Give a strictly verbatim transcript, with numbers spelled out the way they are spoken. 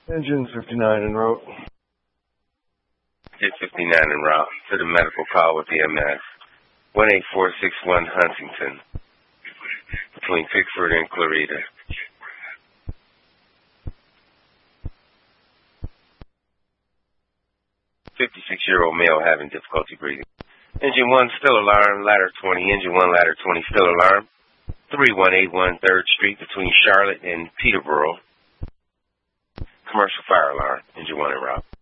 Engine fifty-nine en route. Jet fifty-nine en route to the medical call with the M S. one eight four six one Huntington. Between Pickford and Clarita. fifty-six-year-old male having difficulty breathing. Engine one still alarm, ladder twenty. Engine one, ladder twenty still alarm. three one eight one third Street between Charlotte and Peterborough. Commercial fire alarm. Engine one en route.